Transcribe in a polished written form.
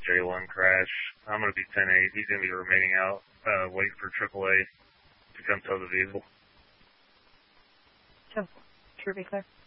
J1 crash. I'm going to be 10-8. He's going to be remaining out, waiting for AAA to come tow the vehicle. So, to be clear.